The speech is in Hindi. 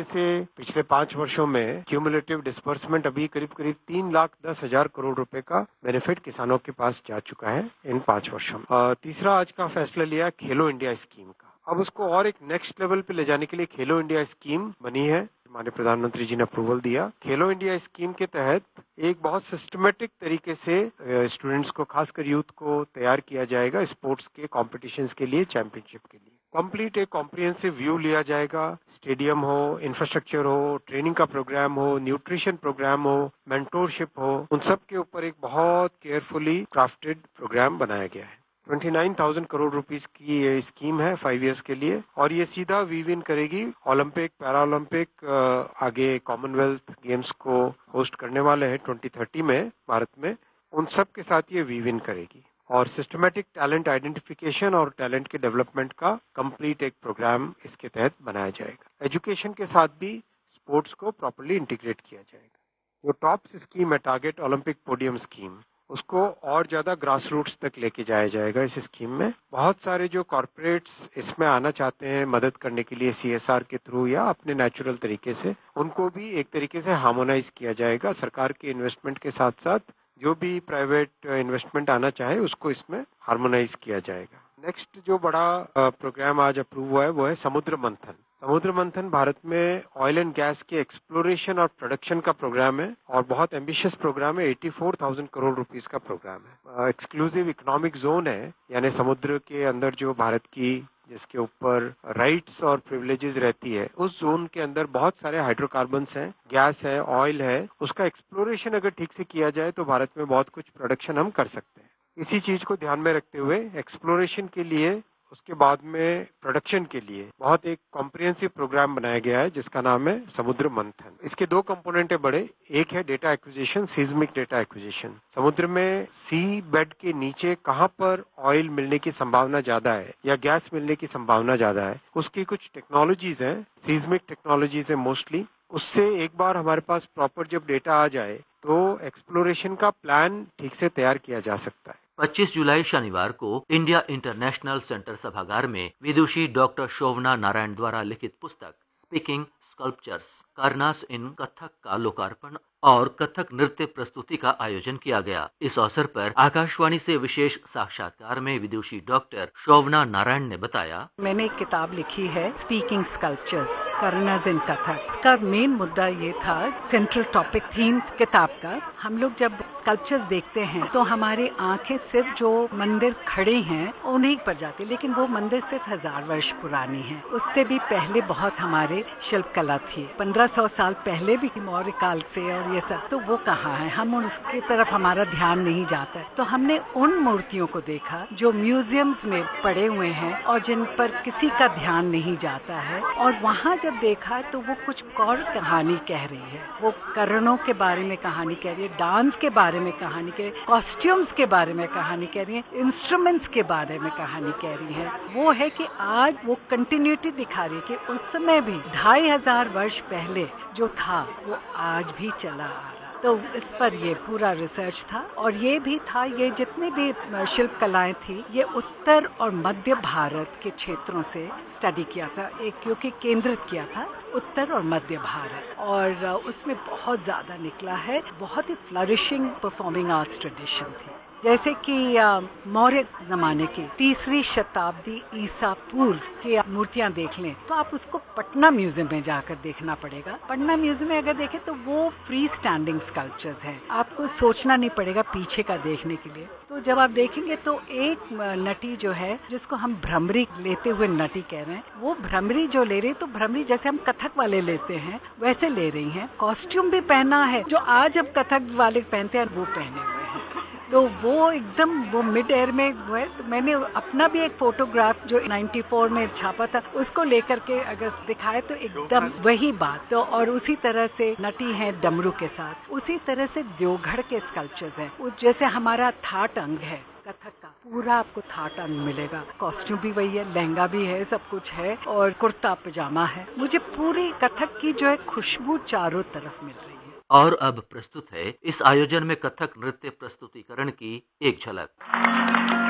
तरीके से पिछले 5 वर्षों में क्यूमुलेटिव डिस्बर्समेंट अभी करीब 3,10,000 करोड़ रुपए का बेनिफिट किसानों के पास जा चुका है इन 5 वर्षों में। तीसरा आज का फैसला लिया खेलो इंडिया स्कीम का। अब उसको और एक नेक्स्ट लेवल पे ले जाने के लिए खेलो इंडिया स्कीम बनी है। माननीय प्रधानमंत्री जी ने अप्रूवल दिया। खेलो इंडिया स्कीम के तहत एक बहुत सिस्टमेटिक तरीके से स्टूडेंट्स को, खासकर यूथ को तैयार किया जाएगा स्पोर्ट्स के कॉम्पिटिशन्स के लिए, चैंपियनशिप के लिए। कंप्लीट एक कॉम्प्रिहेंसिव व्यू लिया जाएगा। स्टेडियम हो, इंफ्रास्ट्रक्चर हो, ट्रेनिंग का प्रोग्राम हो, न्यूट्रिशन प्रोग्राम हो, मेंटोरशिप हो, उन सब के ऊपर एक बहुत केयरफुली क्राफ्टेड प्रोग्राम बनाया गया है। 29,000 करोड़ रुपीस की ये स्कीम है 5 इयर्स के लिए, और ये सीधा वीव इन करेगी ओलंपिक, पैरा ओलंपिक, आगे कॉमनवेल्थ गेम्स को होस्ट करने वाले हैं 2030 में भारत में, उन सब के साथ ये वीव इन करेगी। और सिस्टमेटिक टैलेंट आइडेंटिफिकेशन और टैलेंट के डेवलपमेंट का कंप्लीट एक प्रोग्राम इसके तहत बनाया जाएगा। एजुकेशन के साथ भी स्पोर्ट्स को प्रॉपर्ली इंटीग्रेट किया जाएगा। जो टॉप स्कीम है टारगेट ओलंपिक पोडियम स्कीम, उसको और ज्यादा ग्रास रूट्स तक लेके जाया जाएगा। इस स्कीम में बहुत सारे जो कॉर्पोरेट्स इसमें आना चाहते हैं मदद करने के लिए CSR के थ्रू या अपने नेचुरल तरीके से, उनको भी एक तरीके से हार्मोनाइज किया जाएगा। सरकार के इन्वेस्टमेंट के साथ साथ जो भी प्राइवेट इन्वेस्टमेंट आना चाहे उसको इसमें हार्मोनाइज किया जाएगा। नेक्स्ट जो बड़ा प्रोग्राम आज अप्रूव हुआ है वो है समुद्र मंथन। समुद्र मंथन भारत में ऑयल एंड गैस के एक्सप्लोरेशन और प्रोडक्शन का प्रोग्राम है और बहुत एम्बिशियस प्रोग्राम है। 84,000 करोड़ रुपीस का प्रोग्राम है। एक्सक्लूसिव इकोनॉमिक जोन है, यानी समुद्र के अंदर जो भारत की, जिसके ऊपर राइट्स और प्रिविलेजेस रहती है, उस जोन के अंदर बहुत सारे हाइड्रोकार्बन्स हैं, गैस है, ऑयल है। उसका एक्सप्लोरेशन अगर ठीक से किया जाए तो भारत में बहुत कुछ प्रोडक्शन हम कर सकते हैं। इसी चीज को ध्यान में रखते हुए एक्सप्लोरेशन के लिए, उसके बाद में प्रोडक्शन के लिए बहुत एक कॉम्प्रिहेंसिव प्रोग्राम बनाया गया है जिसका नाम है समुद्र मंथन। इसके 2 कंपोनेंट है बड़े। एक है data acquisition, seismic data acquisition. समुद्र में सी बेड के नीचे कहाँ पर ऑयल मिलने की संभावना ज्यादा है या गैस मिलने की संभावना ज्यादा है, उसकी कुछ टेक्नोलॉजीज हैं, सीज्मिक टेक्नोलॉजीज है मोस्टली। उससे एक बार हमारे पास प्रॉपर जब डेटा आ जाए तो एक्सप्लोरेशन का प्लान ठीक से तैयार किया जा सकता है। 25 जुलाई शनिवार को इंडिया इंटरनेशनल सेंटर सभागार में विदुषी डॉक्टर शोभना नारायण द्वारा लिखित पुस्तक स्पीकिंग स्कल्पचर्स कर्नास इन कथक का लोकार्पण और कथक नृत्य प्रस्तुति का आयोजन किया गया। इस अवसर पर आकाशवाणी से विशेष साक्षात्कार में विदुषी डॉक्टर शोभना नारायण ने बताया, मैंने एक किताब लिखी है स्पीकिंग स्कल्पचर्स कर्नास इन कथक। इसका मेन मुद्दा ये था, सेंट्रल टॉपिक थीम किताब का, हम लोग जब स्कल्पचर्स देखते हैं तो हमारी आंखें सिर्फ जो मंदिर खड़े हैं उन्हीं पर जाती, लेकिन वो मंदिर सिर्फ 1000 वर्ष पुरानी है। उससे भी पहले बहुत हमारे शिल्प कला थी, 1500 साल पहले भी मौर्य काल से, और ये सब तो वो कहाँ है, हम उसकी तरफ हमारा ध्यान नहीं जाता है। तो हमने उन मूर्तियों को देखा जो म्यूजियम्स में पड़े हुए हैं और जिन पर किसी का ध्यान नहीं जाता है, और वहाँ जब देखा तो वो कुछ और कहानी कह रही है। वो कर्णों के बारे में कहानी कह रही है, डांस के बारे में कहानी कह रही है, कॉस्ट्यूम्स के बारे में कहानी कह रही है, इंस्ट्रूमेंट्स के बारे में कहानी कह रही है। वो है कि आज वो कंटिन्यूटी दिखा रही है कि उस समय भी 2500 वर्ष पहले जो था वो आज भी चला आ रहा। तो इस पर ये पूरा रिसर्च था, और ये भी था, ये जितनी भी शिल्प कलाएं थी ये उत्तर और मध्य भारत के क्षेत्रों से स्टडी किया था, एक क्योंकि केंद्रित किया था उत्तर और मध्य भारत, और उसमें बहुत ज़्यादा निकला है। बहुत ही फ्लरिशिंग परफॉर्मिंग आर्ट्स ट्रेडिशन थी। जैसे कि मौर्य जमाने की 3री शताब्दी ईसा पूर्व की मूर्तियां देख लें तो आप उसको पटना म्यूजियम में जाकर देखना पड़ेगा। पटना म्यूजियम में अगर देखें तो वो फ्री स्टैंडिंग स्कल्पचर्स हैं, आपको सोचना नहीं पड़ेगा पीछे का देखने के लिए। तो जब आप देखेंगे तो एक नटी जो है, जिसको हम भ्रमरी लेते हुए नटी कह रहे हैं, वो भ्रमरी जो ले रही, तो भ्रमरी जैसे हम कथक वाले लेते हैं वैसे ले रही हैं। कॉस्ट्यूम भी पहना है जो आज हम कथक वाले पहनते हैं, वो पहने हुए हैं। तो वो एकदम वो मिड एयर में वो है। तो मैंने अपना भी एक फोटोग्राफ जो 94 में छापा था उसको लेकर के अगर दिखाए तो एकदम वही बात। तो और उसी तरह से नटी है डमरू के साथ, उसी तरह से देवगढ़ के स्कल्पचर्स हैं। जैसे हमारा थाट अंग है कथक का, पूरा आपको थाट अंग मिलेगा, कॉस्ट्यूम भी वही है, लहंगा भी है, सब कुछ है, और कुर्ता पजामा है। मुझे पूरी कथक की जो है खुशबू चारों तरफ मिल रही है। और अब प्रस्तुत है इस आयोजन में कथक नृत्य प्रस्तुतिकरण की एक झलक।